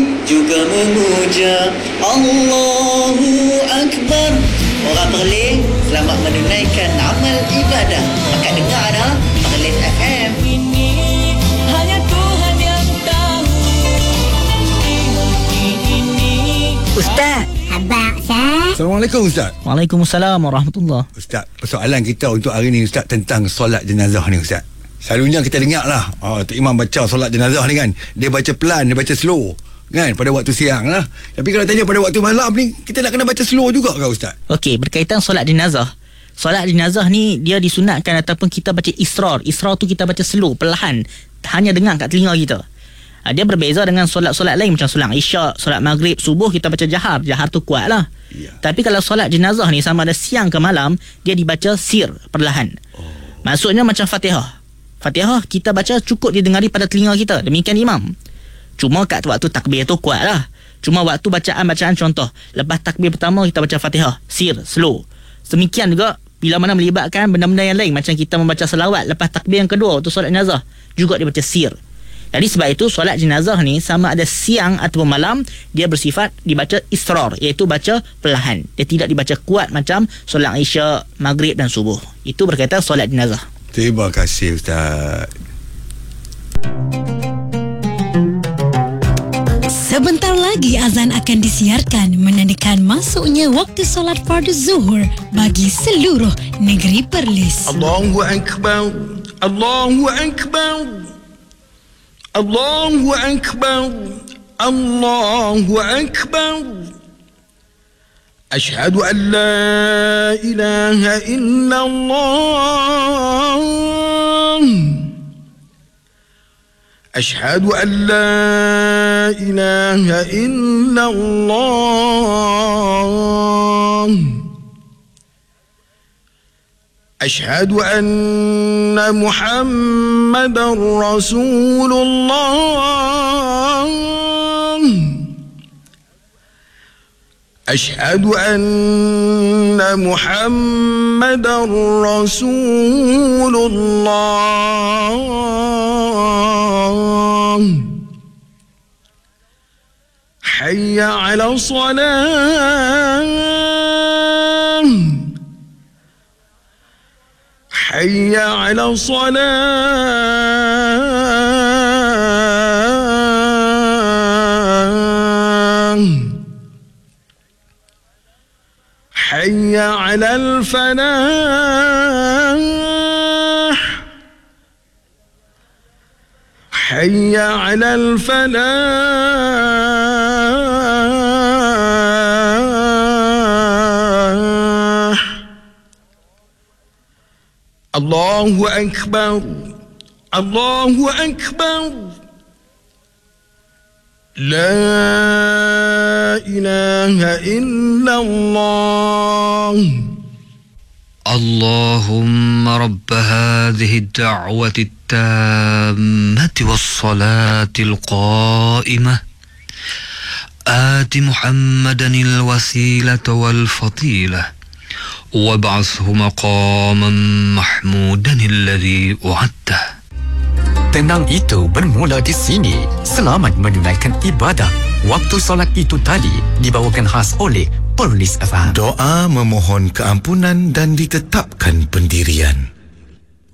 juga memuja Allahu Akbar. Orang Perlis selamat menunaikan amal ibadah. Maka dengar dah Perlis FM. Ini hanya Tuhan yang tahu. Ini Ustaz. Abang Ustaz. Assalamualaikum Ustaz. Waalaikumsalam warahmatullahi. Ustaz, persoalan kita untuk hari ni Ustaz tentang solat jenazah ni Ustaz. Selalunya kita dengar lah Tok Imam baca solat jenazah ni kan, dia baca pelan, dia baca slow kan, pada waktu siang lah. Tapi kalau tanya pada waktu malam ni, kita nak kena baca slow juga ke Ustaz? Okey, berkaitan solat jenazah. Solat jenazah ni dia disunatkan ataupun kita baca israr. Israr tu kita baca slow, perlahan, hanya dengar kat telinga kita. Dia berbeza dengan solat-solat lain macam solat isyak, solat maghrib, subuh kita baca jahar. Jahar tu kuat lah. Tapi kalau solat jenazah ni sama ada siang ke malam, dia dibaca sir, perlahan. Maksudnya macam Fatihah. Fatihah kita baca cukup didengari pada telinga kita. Demikian imam. Cuma kat waktu takbir tu kuat lah. Cuma waktu bacaan contoh, lepas takbir pertama kita baca Fatihah, sir, slow. Demikian juga bila mana melibatkan benda-benda yang lain, macam kita membaca selawat lepas takbir yang kedua tu solat jenazah, juga dibaca sir. Jadi sebab itu solat jenazah ni sama ada siang ataupun malam, dia bersifat dibaca israr, iaitu baca perlahan. Dia tidak dibaca kuat macam solat isyak, maghrib dan subuh. Itu berkaitan solat jenazah. Terima kasih Ustaz. Sebentar lagi azan akan disiarkan menandakan masuknya waktu solat fardu zuhur bagi seluruh negeri Perlis. Allahu Akbar, Allahu Akbar, Allahu Akbar, Allahu Akbar. Ashhadu an la ilaha illallah. أشهد أن لا إله إلا الله. أشهد أن محمدا رسول الله. أشهد أن محمدا رسول الله. حي على الصلاة. حي على الصلاة. حي على الفلاح. حي على الفلاح. الله أكبر، الله أكبر. لا إله إلا الله. اللهم رب هذه الدعوة التامة والصلاة القائمة آت محمدا الوسيلة والفضيلة وابعثه مقاما محمودا الذي وعدته. Tenang itu bermula di sini. Selamat menunaikan ibadah. Waktu solat itu tadi dibawakan khas oleh Perlis FM. Doa memohon keampunan dan ditetapkan pendirian.